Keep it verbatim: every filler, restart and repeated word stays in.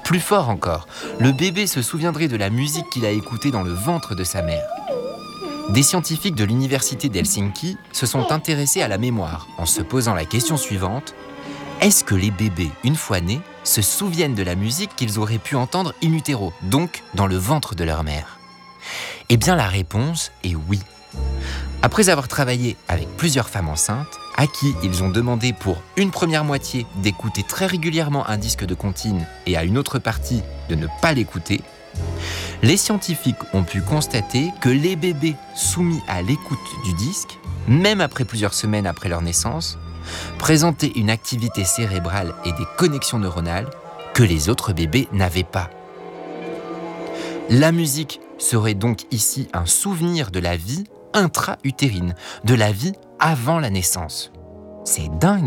Plus fort encore, le bébé se souviendrait de la musique qu'il a écoutée dans le ventre de sa mère. Des scientifiques de l'université d'Helsinki se sont intéressés à la mémoire en se posant la question suivante: est-ce que les bébés, une fois nés, se souviennent de la musique qu'ils auraient pu entendre in utero, donc dans le ventre de leur mère? Eh bien, la réponse est oui. Après avoir travaillé avec plusieurs femmes enceintes, à qui ils ont demandé pour une première moitié d'écouter très régulièrement un disque de comptine et à une autre partie de ne pas l'écouter, les scientifiques ont pu constater que les bébés soumis à l'écoute du disque, même après plusieurs semaines après leur naissance, présentaient une activité cérébrale et des connexions neuronales que les autres bébés n'avaient pas. La musique serait donc ici un souvenir de la vie intra-utérine, de la vie avant la naissance. C'est dingue, non ?